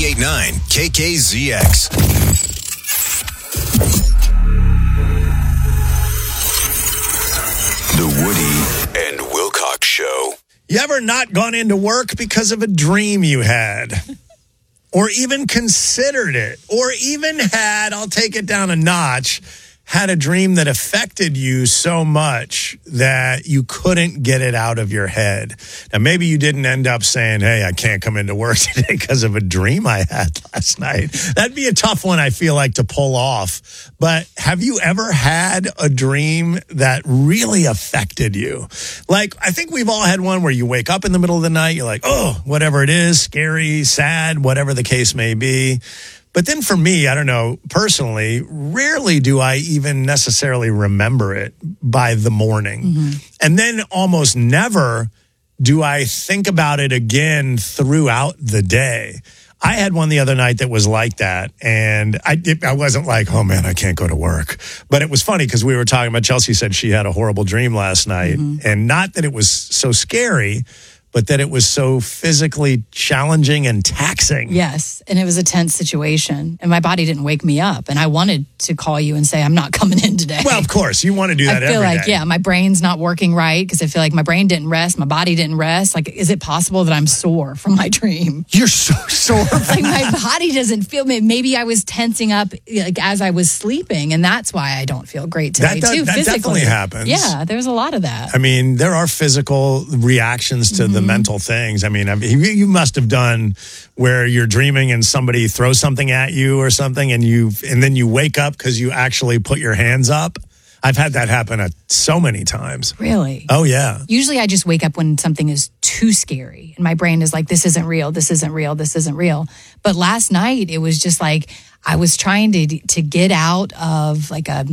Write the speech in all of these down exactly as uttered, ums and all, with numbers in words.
ninety-eight point nine K K Z X. The Woody and Wilcox Show. You ever not gone into work because of a dream you had? Or even considered it? Or even had, I'll take it down a notch, had a dream that affected you so much that you couldn't get it out of your head. Now, maybe you didn't end up saying, hey, I can't come into work today because of a dream I had last night. That'd be a tough one, I feel like, to pull off. But have you ever had a dream that really affected you? Like, I think we've all had one where you wake up in the middle of the night, you're like, oh, whatever it is, scary, sad, whatever the case may be. But then for me, I don't know, personally, rarely do I even necessarily remember it by the morning. Mm-hmm. And then almost never do I think about it again throughout the day. I had one the other night that was like that. And I, it, I wasn't like, oh, man, I can't go to work. But it was funny because we were talking about, Chelsea said she had a horrible dream last night. Mm-hmm. And not that it was so scary, but that it was so physically challenging and taxing. Yes, and it was a tense situation, and my body didn't wake me up, and I wanted to call you and say, I'm not coming in today. Well, of course, you want to do that every day. I feel like, yeah, my brain's not working right, because I feel like my brain didn't rest, my body didn't rest. Like, is it possible that I'm sore from my dream? You're so sore. Like, my body doesn't feel, maybe I was tensing up like as I was sleeping, and that's why I don't feel great today, that, that, too, that physically. definitely happens. Yeah, there's a lot of that. I mean, there are physical reactions to mm-hmm. the mental things. I mean, I mean, you must have done where you're dreaming and somebody throws something at you or something, and you and then you wake up because you actually put your hands up. I've had that happen uh, so many times. Really? Oh, yeah. Usually I just wake up when something is too scary, and my brain is like, this isn't real, this isn't real, this isn't real. But last night, it was just like I was trying to to get out of like a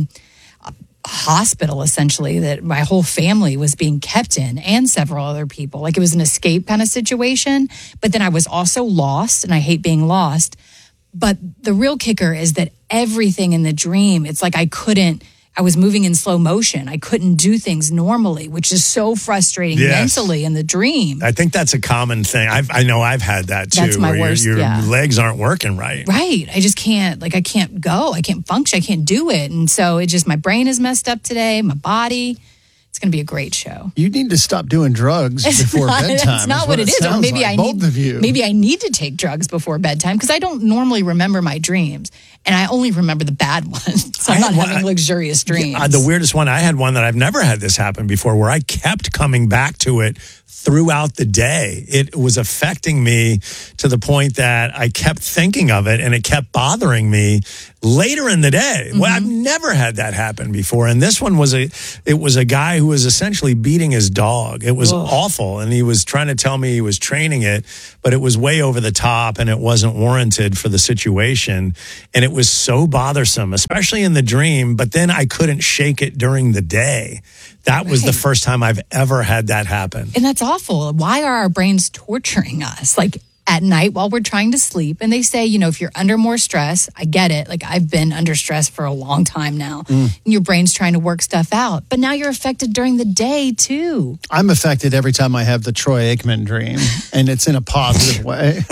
hospital, essentially, that my whole family was being kept in, and several other people. Like, it was an escape kind of situation. But then I was also lost, and I hate being lost. But the real kicker is that everything in the dream, it's like I couldn't, I was moving in slow motion. I couldn't do things normally, which is so frustrating yes. mentally in the dream. I think that's a common thing. I've, I know I've had that too. That's my where worst, your, your yeah. legs aren't working right. Right. I just can't, like, I can't go. I can't function. I can't do it. And so it just, my brain is messed up today, my body. It's going to be a great show. You need to stop doing drugs it's before not, bedtime. It's not is what, what it is. Or maybe like. I Both need, of you. Maybe I need to take drugs before bedtime because I don't normally remember my dreams, and I only remember the bad ones. So I'm not one, having luxurious dreams. Uh, the weirdest one, I had one that I've never had this happen before, where I kept coming back to it throughout the day. It was affecting me to the point that I kept thinking of it, and it kept bothering me later in the day. Mm-hmm. Well, I've never had that happen before. And this one was a, it was a guy who was essentially beating his dog. It was Whoa. awful. And he was trying to tell me he was training it, but it was way over the top and it wasn't warranted for the situation. And it was so bothersome, especially in the dream, but then I couldn't shake it during the day. That was right. the first time I've ever had that happen. And that's awful. Why are our brains torturing us? Like, at night while we're trying to sleep. And they say, you know, if you're under more stress, I get it. Like, I've been under stress for a long time now. Mm. And your brain's trying to work stuff out. But now you're affected during the day, too. I'm affected every time I have the Troy Aikman dream, and it's in a positive way.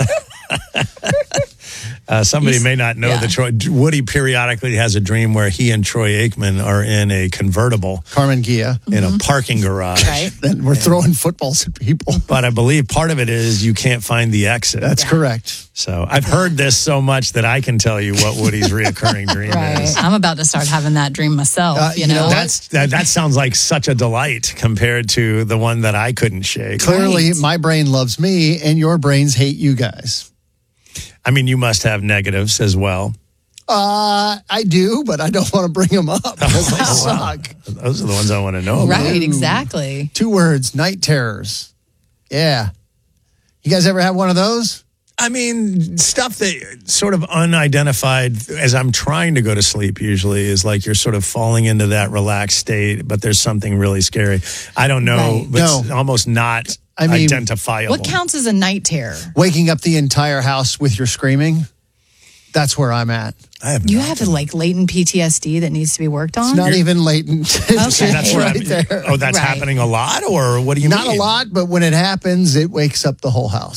Uh, somebody He's, may not know yeah. that Troy, Woody periodically has a dream where he and Troy Aikman are in a convertible. Carmen Gia. In mm-hmm. a parking garage. Right. And we're and, throwing footballs at people. But I believe part of it is you can't find the exit. That's yeah. correct. So I've heard this so much that I can tell you what Woody's reoccurring dream right. is. I'm about to start having that dream myself. Uh, you, you know, know That's that, that sounds like such a delight compared to the one that I couldn't shake. Clearly, right. my brain loves me, and your brains hate you guys. I mean, you must have negatives as well. Uh, I do, but I don't want to bring them up because they suck. Those are the ones I want to know about. Right, exactly. Two words, night terrors. Yeah. You guys ever have one of those? I mean, stuff that sort of unidentified as I'm trying to go to sleep usually is like you're sort of falling into that relaxed state, but there's something really scary. I don't know, right. but no. it's almost not I mean, identifiable. What counts as a night terror? Waking up the entire house with your screaming. That's where I'm at. I have you nothing. have like latent P T S D that needs to be worked on? It's not You're, even latent. Okay. That's right I'm, there. Oh, that's right. happening a lot? Or what do you not mean? Not a lot, but when it happens, it wakes up the whole house.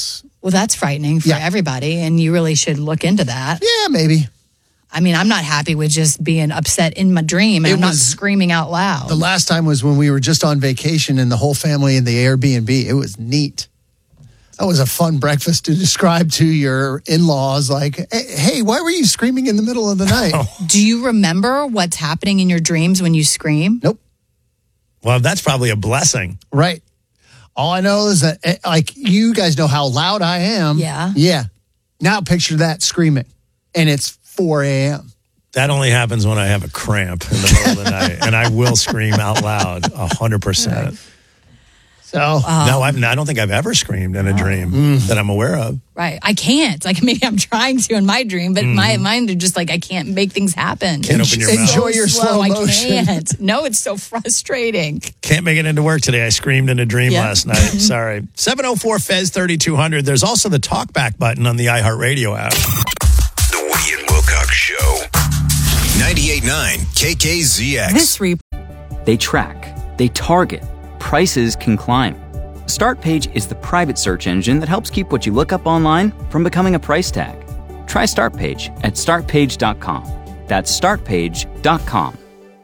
Well, that's frightening for Yeah. everybody, and you really should look into that. Yeah, maybe. I mean, I'm not happy with just being upset in my dream, and It I'm not was- screaming out loud. The last time was when we were just on vacation and the whole family in the Airbnb. It was neat. That was a fun breakfast to describe to your in-laws. Like, hey, hey, why were you screaming in the middle of the night? Do you remember what's happening in your dreams when you scream? Nope. Well, that's probably a blessing. Right. All I know is that, eh, like, you guys know how loud I am. Yeah. Yeah. Now picture that screaming, and it's four a.m. That only happens when I have a cramp in the middle of the night, and I will scream out loud one hundred percent. So, No, I've, I don't think I've ever screamed in a dream that I'm aware of. Right. I can't. Like, maybe I'm trying to in my dream, but my mind are just like, I can't make things happen. Can't open your mouth. enjoy your Slow, slow I motion. can't. No, it's so frustrating. Can't make it into work today. I screamed in a dream Yeah. last night. Sorry. seven oh four Fez thirty-two hundred. There's also the talkback button on the iHeartRadio app. The Woody and Wilcox Show. ninety-eight point nine K K Z X. This re- They track, they target, prices can climb. StartPage is the private search engine that helps keep what you look up online from becoming a price tag. Try StartPage at start page dot com. That's start page dot com.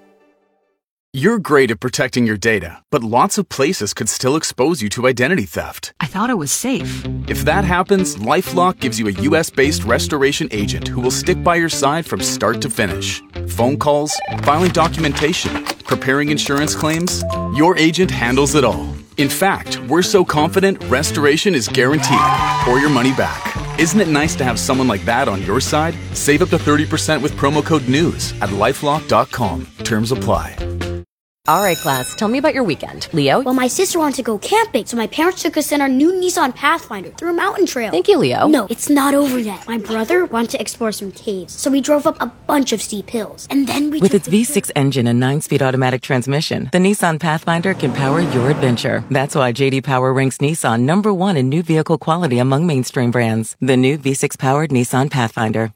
You're great at protecting your data, but lots of places could still expose you to identity theft. I thought it was safe. If that happens, LifeLock gives you a U S-based restoration agent who will stick by your side from start to finish. Phone calls, filing documentation, preparing insurance claims, your agent handles it all. In fact, we're so confident restoration is guaranteed or your money back. Isn't it nice to have someone like that on your side? Save up to thirty percent with promo code NEWS at lifelock dot com. Terms apply. All right, class, tell me about your weekend. Leo? Well, my sister wanted to go camping, so my parents took us in our new Nissan Pathfinder through a mountain trail. Thank you, Leo. No, it's not over yet. My brother wanted to explore some caves, so we drove up a bunch of steep hills. And then we With took its the- V six engine and nine-speed automatic transmission, the Nissan Pathfinder can power your adventure. That's why J D Power ranks Nissan number one in new vehicle quality among mainstream brands. The new V six-powered Nissan Pathfinder.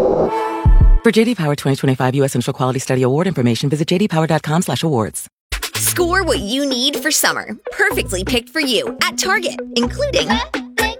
For J D Power twenty twenty-five U S Central Quality Study Award information, visit j d power dot com slash awards. Score what you need for summer. Perfectly picked for you at Target, including Up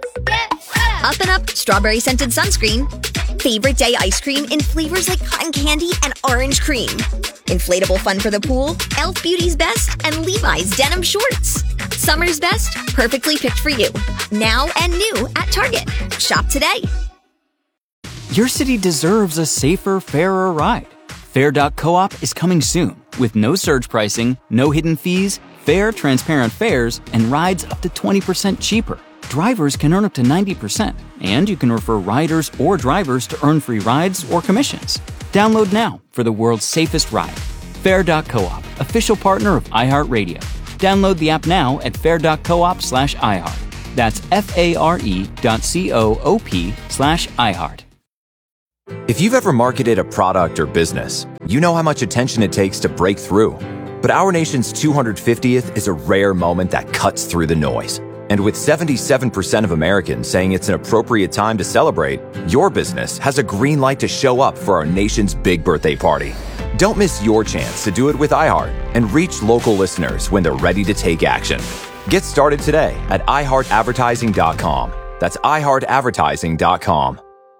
and Up strawberry scented sunscreen, favorite day ice cream in flavors like cotton candy and orange cream, inflatable fun for the pool, e l f Beauty's Best, and Levi's denim shorts. Summer's best, perfectly picked for you. Now and new at Target. Shop today. Your city deserves a safer, fairer ride. Fair dot coop is coming soon with no surge pricing, no hidden fees, fair, transparent fares, and rides up to twenty percent cheaper. Drivers can earn up to ninety percent, and you can refer riders or drivers to earn free rides or commissions. Download now for the world's safest ride. Fair dot coop, official partner of iHeartRadio. Download the app now at fair dot coop slash iHeart. That's F-A-R-E dot C-O-O-P slash iHeart. If you've ever marketed a product or business, you know how much attention it takes to break through. But our nation's two hundred fiftieth is a rare moment that cuts through the noise. And with seventy-seven percent of Americans saying it's an appropriate time to celebrate, your business has a green light to show up for our nation's big birthday party. Don't miss your chance to do it with iHeart and reach local listeners when they're ready to take action. Get started today at i heart advertising dot com. That's i heart advertising dot com.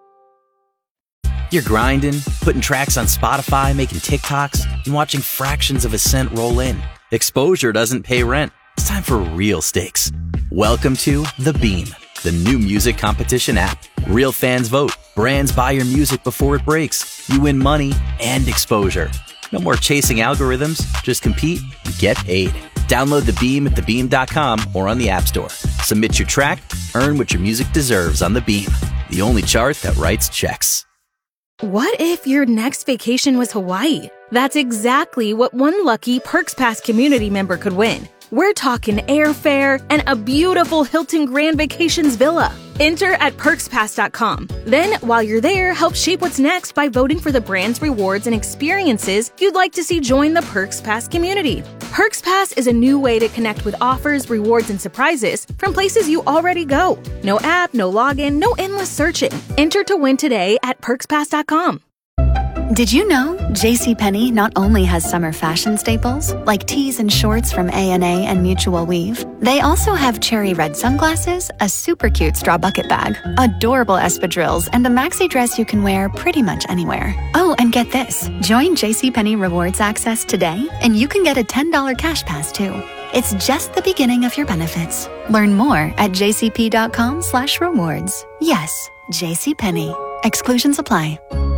You're grinding, putting tracks on Spotify, making TikToks, and watching fractions of a cent roll in. Exposure doesn't pay rent. It's time for real stakes. Welcome to The Beam, the new music competition app. Real fans vote. Brands buy your music before it breaks. You win money and exposure. No more chasing algorithms. Just compete and get paid. Download The Beam at the beam dot com or on the App Store. Submit your track, earn what your music deserves on The Beam, the only chart that writes checks. What if your next vacation was Hawaii? That's exactly what one lucky Perks Pass community member could win. We're talking airfare and a beautiful Hilton Grand Vacations villa. Enter at perks pass dot com. Then, while you're there, help shape what's next by voting for the brands, rewards, and experiences you'd like to see join the Perks Pass community. Perks Pass is a new way to connect with offers, rewards, and surprises from places you already go. No app, no login, no endless searching. Enter to win today at perks pass dot com. Did you know JCPenney not only has summer fashion staples, like tees and shorts from A and A and Mutual Weave, they also have cherry red sunglasses, a super cute straw bucket bag, adorable espadrilles, and a maxi dress you can wear pretty much anywhere. Oh, and get this. Join JCPenney Rewards Access today, and you can get a ten dollars cash pass too. It's just the beginning of your benefits. Learn more at jcp.com slash rewards. Yes, JCPenney. Exclusions apply.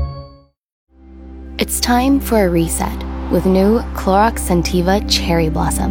It's time for a reset with new Clorox Scentiva Cherry Blossom.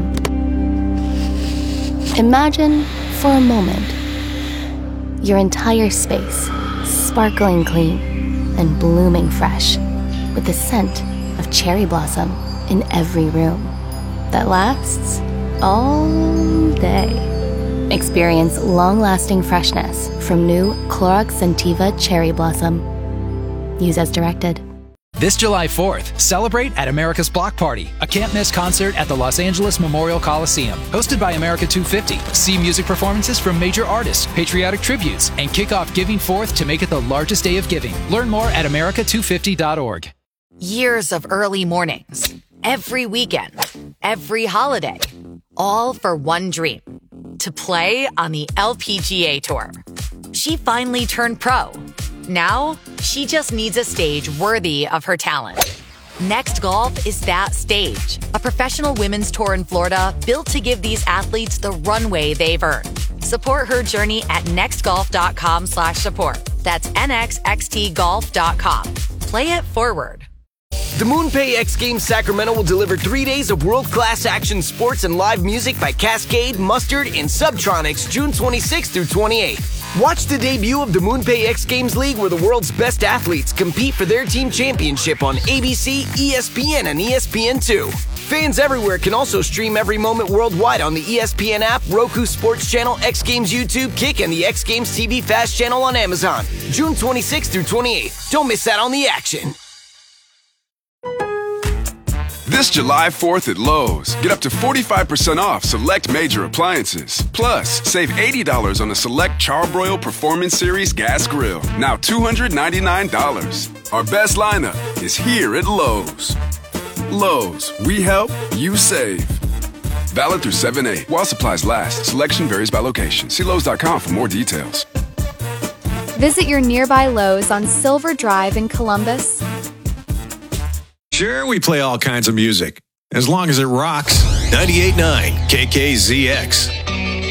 Imagine, for a moment, your entire space sparkling clean and blooming fresh with the scent of cherry blossom in every room that lasts all day. Experience long-lasting freshness from new Clorox Scentiva Cherry Blossom. Use as directed. This July fourth, celebrate at America's Block Party, a can't-miss concert at the Los Angeles Memorial Coliseum. Hosted by America two fifty. See music performances from major artists, patriotic tributes, and kick off Giving Fourth to make it the largest day of giving. Learn more at america two fifty dot org. Years of early mornings, every weekend, every holiday, all for one dream, to play on the L P G A Tour. She finally turned pro. Now, she just needs a stage worthy of her talent. Next Golf is that stage, a professional women's tour in Florida built to give these athletes the runway they've earned. Support her journey at nextgolf.com slash support. That's nxxtgolf dot com. Play it forward. The MoonPay X Games Sacramento will deliver three days of world-class action sports and live music by Cascade, Mustard, and Subtronics June twenty-sixth through twenty-eighth. Watch the debut of the MoonPay X Games League where the world's best athletes compete for their team championship on A B C, E S P N, and E S P N two. Fans everywhere can also stream every moment worldwide on the E S P N app, Roku Sports Channel, X Games YouTube, Kick, and the X Games T V Fast Channel on Amazon. June twenty-sixth through twenty-eighth. Don't miss out on the action. This July fourth at Lowe's, get up to forty-five percent off select major appliances. Plus, save eighty dollars on a select Charbroil Performance Series gas grill, now two hundred ninety-nine dollars. Our best lineup is here at Lowe's. Lowe's, we help, you save. Valid through seven eight. While supplies last, selection varies by location. See Lowe's dot com for more details. Visit your nearby Lowe's on Silver Drive in Columbus. Sure, we play all kinds of music, as long as it rocks. ninety-eight point nine K K Z X.